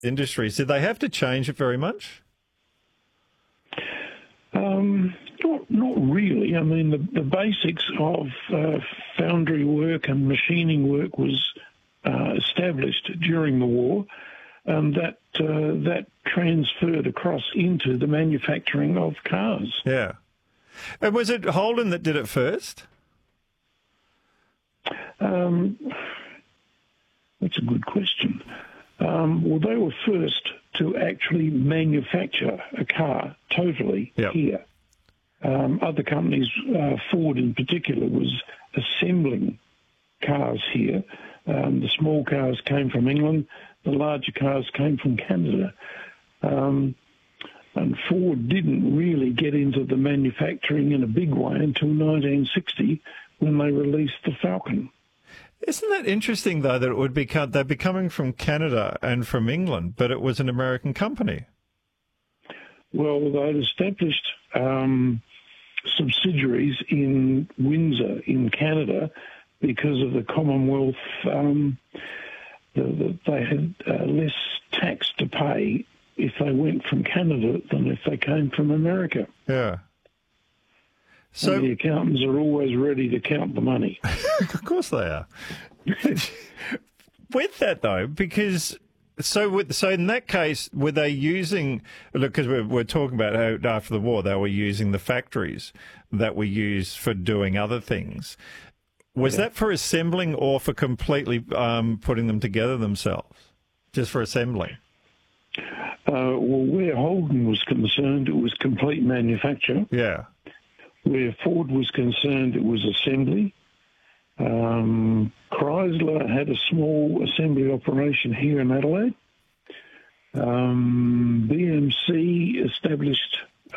industries. Did they have to change it very much? Not really. I mean, the basics of foundry work and machining work was established during the war, and that transferred across into the manufacturing of cars. Yeah. And was it Holden that did it first? That's a good question. Well, they were first to actually manufacture a car totally here. Other companies, Ford in particular, was assembling cars here. The small cars came from England. The larger cars came from Canada. And Ford didn't really get into the manufacturing in a big way until 1960 when they released the Falcon. Isn't that interesting, though, that it would they'd be coming from Canada and from England, but it was an American company? Well, they'd established subsidiaries in Windsor in Canada because of the Commonwealth. They had less tax to pay if they went from Canada than if they came from America. Yeah. So and the accountants are always ready to count the money. Of course they are. With that, though, because so in that case, were they using? Look, because we're talking about how after the war they were using the factories that were used for doing other things. Was that for assembling or for completely putting them together themselves? Just for assembling? Well, where Holden was concerned, it was complete manufacture. Yeah. Where Ford was concerned, it was assembly. Chrysler had a small assembly operation here in Adelaide. BMC established,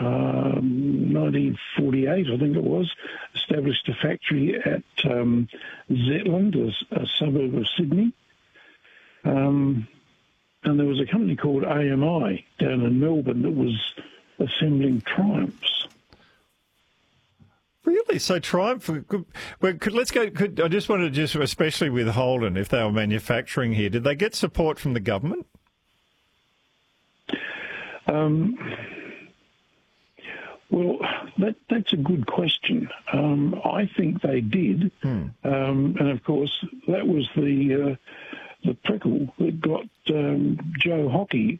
1948, I think it was, established a factory at Zetland, a suburb of Sydney. And there was a company called AMI down in Melbourne that was assembling Triumphs. Really? So Triumph. Let's go. I just wanted to especially with Holden, if they were manufacturing here, did they get support from the government? Well, that's a good question. I think they did, and of course that was the prickle that got Joe Hockey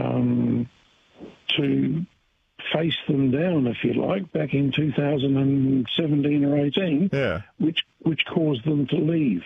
to face them down, if you like, back in 2017 or 18, which caused them to leave.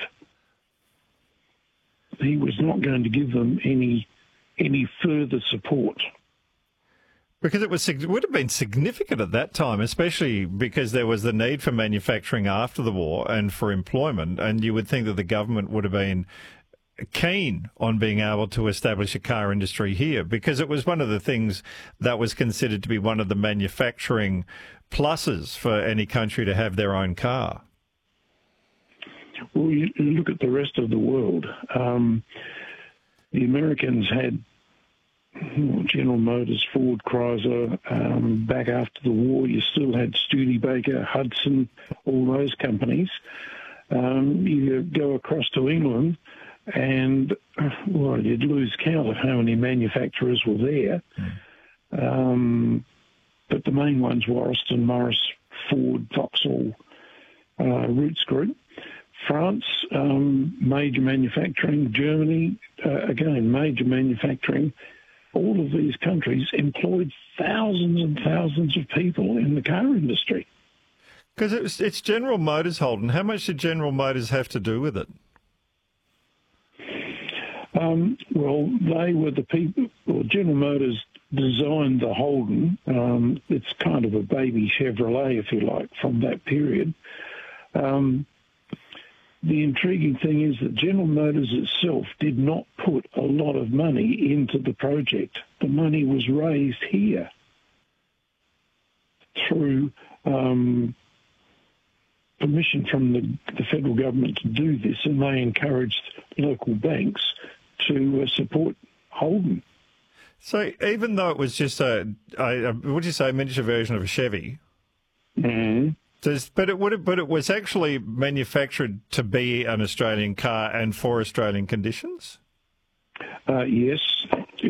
He was not going to give them any further support. Because it would have been significant at that time, especially because there was the need for manufacturing after the war and for employment, and you would think that the government would have been keen on being able to establish a car industry here, because it was one of the things that was considered to be one of the manufacturing pluses for any country to have their own car. Well, you look at the rest of the world. The Americans had General Motors, Ford, Chrysler. Back after the war, you still had Studebaker, Hudson, all those companies. You go across to England, and, well, you'd lose count of how many manufacturers were there. But the main ones were Austin, Morris, Ford, Vauxhall, Rootes Group. France, major manufacturing. Germany, again, major manufacturing. All of these countries employed thousands and thousands of people in the car industry. Because it's General Motors, Holden. How much did General Motors have to do with it? Well, they were the people. Well, General Motors designed the Holden. It's kind of a baby Chevrolet, if you like, from that period. The intriguing thing is that General Motors itself did not put a lot of money into the project. The money was raised here through permission from the federal government to do this, and they encouraged local banks to support Holden. So even though it was just would you say, a miniature version of a Chevy? Mm-hmm. But it was actually manufactured to be an Australian car and for Australian conditions? Yes.